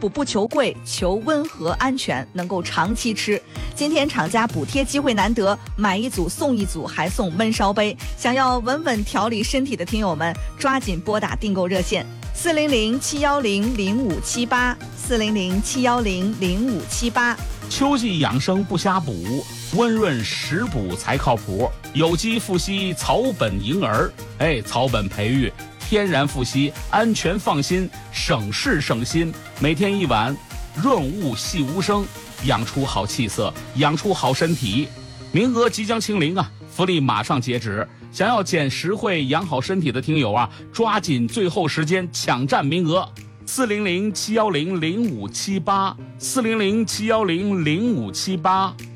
补不求贵，求温和安全，能够长期吃。今天厂家补贴机会难得，买一组送一组，还送焖烧杯。想要稳稳调理身体的听友们，抓紧拨打订购热线400-710-0578，400-710-0578。 秋季养生不瞎补，温润食补才靠谱。有机富硒草本婴儿，草本培育，天然富硒，安全放心，省事省心。每天一碗，润物细无声，养出好气色，养出好身体。名额即将清零啊，福利马上截止。想要减实惠、养好身体的听友啊，抓紧最后时间抢占名额。400-710-0578，400-710-0578。